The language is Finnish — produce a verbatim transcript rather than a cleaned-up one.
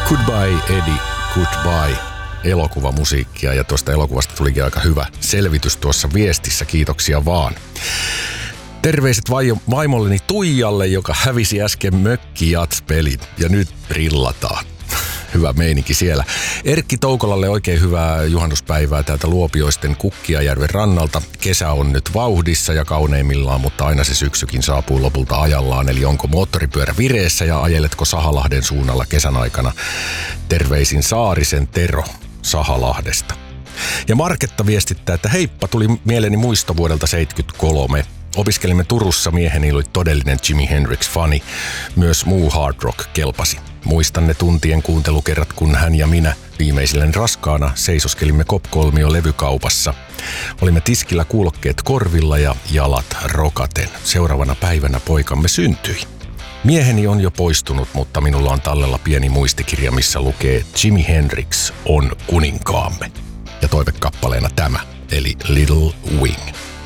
Goodbye Eddie, goodbye elokuvamusiikkia, ja tuosta elokuvasta tulikin aika hyvä selvitys tuossa viestissä, kiitoksia vaan. Terveiset vaimolleni Tuijalle, joka hävisi äsken mökkijats-pelin ja nyt brillataan. Hyvä meininki siellä. Erkki Toukolalle oikein hyvää juhannuspäivää täältä Luopioisten Kukkiajärven rannalta. Kesä on nyt vauhdissa ja kauneimmillaan, mutta aina se syksykin saapuu lopulta ajallaan. Eli onko moottoripyörä vireessä ja ajeletko Sahalahden suunnalla kesän aikana? Terveisin Saarisen Tero Sahalahdesta. Ja Marketta viestittää, että heippa, tuli mieleeni muisto vuodelta seitsemänkymmentäkolme. Opiskelimme Turussa, mieheni oli todellinen Jimi Hendrix-fani. Myös muu hard rock kelpasi. Muistan ne tuntien kuuntelukerrat, kun hän ja minä viimeisellen raskaana seisoskelimme Kopkolmio levykaupassa. Olimme tiskillä kuulokkeet korvilla ja jalat rokaten. Seuraavana päivänä poikamme syntyi. Mieheni on jo poistunut, mutta minulla on tallella pieni muistikirja, missä lukee Jimi Hendrix on kuninkaamme. Ja toivekappaleena tämä, eli Little Wing.